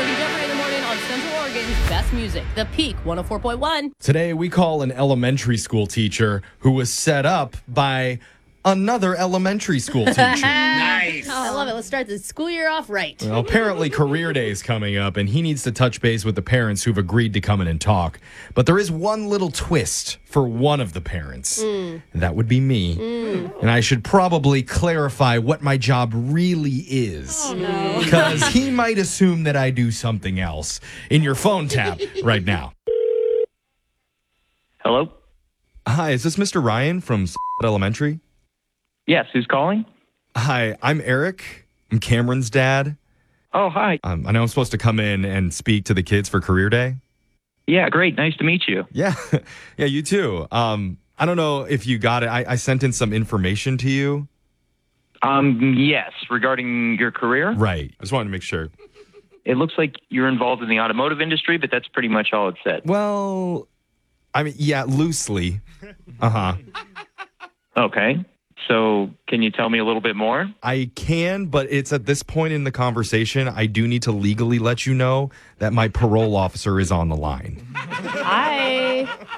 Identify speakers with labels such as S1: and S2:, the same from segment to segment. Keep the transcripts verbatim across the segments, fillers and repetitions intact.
S1: Morgan Jeffrey in the morning on Central Oregon's best music, The Peak one oh four point one.
S2: Today, we call an elementary school teacher who was set up by another elementary school teacher.
S3: Nice.
S1: I love it. Let's start the school year off right.
S2: Well, apparently, career day is coming up, and he needs to touch base with the parents who've agreed to come in and talk. But there is one little twist for one of the parents.
S1: Mm.
S2: And that would be me.
S1: Mm.
S2: And I should probably clarify what my job really is.
S1: Oh, no.
S2: Because he might assume that I do something else. In your phone tap right now.
S4: Hello?
S2: Hi, is this Mister Ryan from Elementary?
S4: Yes, who's calling?
S2: Hi, I'm Eric. I'm Cameron's dad.
S4: Oh, hi.
S2: Um, I know I'm supposed to come in and speak to the kids for career day.
S4: Yeah, great. Nice to meet you.
S2: Yeah, yeah, you too. Um, I don't know if you got it. I, I sent in some information to you.
S4: Um, yes, regarding your career.
S2: Right. I just wanted to make sure.
S4: It looks like you're involved in the automotive industry, but that's pretty much all it said.
S2: Well, I mean, yeah, loosely. Uh-huh.
S4: Okay. So can you tell me a little bit more?
S2: I can, but it's at this point in the conversation, I do need to legally let you know that my parole officer is on the line.
S1: Hi.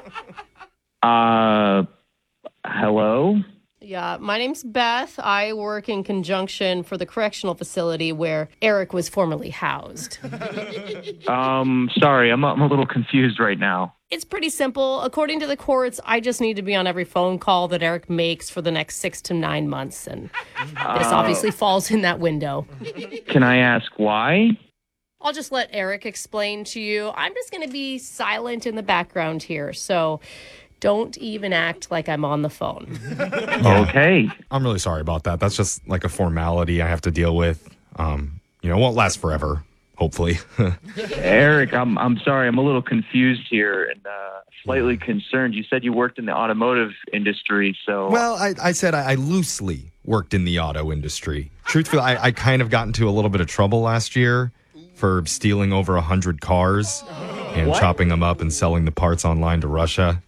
S4: Uh, hello?
S1: Yeah, my name's Beth. I work in conjunction for the correctional facility where Eric was formerly housed.
S4: Um, sorry, I'm, I'm a little confused right now.
S1: It's pretty simple. According to the courts, I just need to be on every phone call that Eric makes for the next six to nine months. And this obviously falls in that window.
S4: Can I ask why?
S1: I'll just let Eric explain to you. I'm just going to be silent in the background here. So don't even act like I'm on the phone.
S2: Yeah.
S4: Okay.
S2: I'm really sorry about that. That's just like a formality I have to deal with. Um, you know, it won't last forever, hopefully.
S4: Eric, I'm I'm sorry. I'm a little confused here and uh, slightly concerned. You said you worked in the automotive industry, so...
S2: Well, I, I said I, I loosely worked in the auto industry. Truthfully, I, I kind of got into a little bit of trouble last year for stealing over one hundred cars and
S4: What?
S2: chopping them up and selling the parts online to Russia.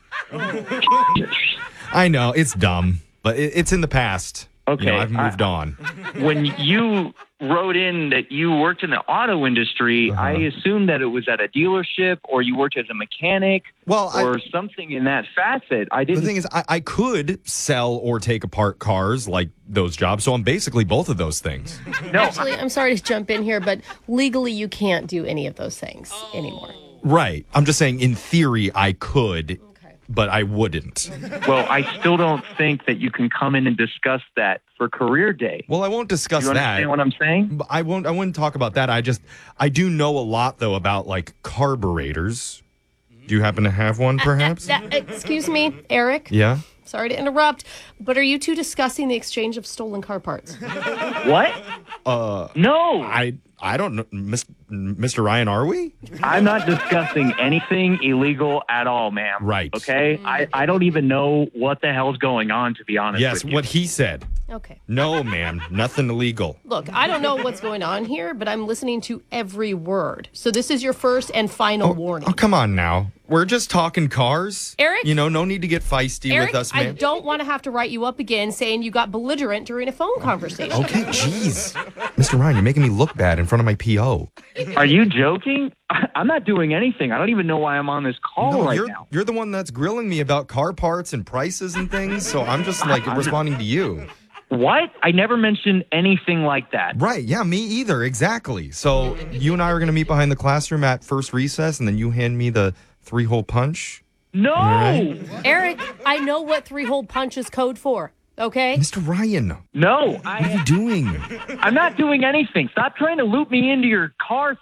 S2: I know, it's dumb, but it, it's in the past.
S4: Okay,
S2: You know, I've moved
S4: I-
S2: on.
S4: When you wrote in that you worked in the auto industry,
S2: Uh-huh.
S4: I assumed that it was at a dealership or you worked as a mechanic
S2: Well, I-
S4: or something in that facet. I
S2: The
S4: didn't.
S2: thing is, I, I could sell or take apart cars like those jobs, so I'm basically both of those things.
S4: no,
S1: Actually, I'm sorry to jump in here, but legally you can't do any of those things anymore.
S2: Right. I'm just saying, in theory, I could, but I wouldn't.
S4: well, I still don't think that you can come in and discuss that for career day.
S2: Well, I won't discuss
S4: You
S2: that.
S4: understand what I'm saying?
S2: I won't. I wouldn't talk about that. I just. I do know a lot though about like carburetors. Do you happen to have one, perhaps?
S1: That- excuse me, Eric.
S2: Yeah.
S1: Sorry to interrupt, but are you two discussing the exchange of stolen car parts?
S4: What?
S2: Uh.
S4: No,
S2: I. I don't know, Mis- Mister Ryan. Are we?
S4: I'm not discussing anything illegal at all, ma'am.
S2: Right.
S4: Okay? I, I don't even know what the hell's going on, to be honest
S2: Yes.
S4: with you.
S2: What he said.
S1: Okay.
S2: No, ma'am. Nothing illegal.
S1: Look, I don't know what's going on here, but I'm listening to every word. So this is your first and final warning.
S2: Oh, come on now. We're just talking cars.
S1: Eric?
S2: You know, no need to get feisty
S1: Eric,
S2: with us,
S1: I
S2: man.
S1: don't want to have to write you up again saying you got belligerent during a phone conversation.
S2: Okay, jeez. Mister Ryan, you're making me look bad in front of my P O.
S4: Are you joking? I- I'm not doing anything. I don't even know why I'm on this call
S2: No,
S4: right
S2: you're,
S4: now.
S2: you're the one that's grilling me about car parts and prices and things, so I'm just like responding to you.
S4: What? I never mentioned anything like that.
S2: Right, yeah, me either, exactly. So you and I are going to meet behind the classroom at first recess, and then you hand me the three-hole punch?
S4: No!
S2: right.
S1: Eric, I know what three-hole punch is code for, okay?
S2: Mister Ryan, what
S4: No,
S2: are you
S4: I,
S2: doing?
S4: I'm not doing anything. Stop trying to loop me into your car